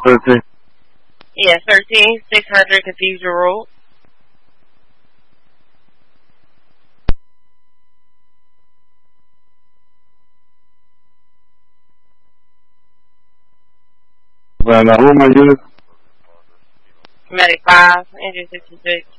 13? Yes, 13600 Cathedral Road. Well, who am I using? Medic 5, engine 66.